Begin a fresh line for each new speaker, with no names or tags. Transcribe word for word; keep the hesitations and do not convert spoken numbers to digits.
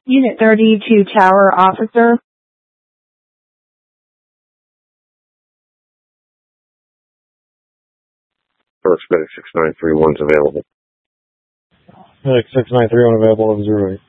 Unit thirty-two Tower Officer.
First, Medic six nine three one is available.
Medic six nine three one available over zero eight.